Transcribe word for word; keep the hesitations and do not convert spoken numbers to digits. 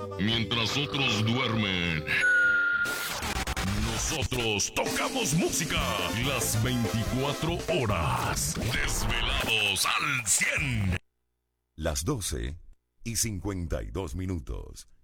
Mientras otros duermen, nosotros tocamos música las veinticuatro horas. Desvelados al cien. Las doce y cincuenta y dos minutos.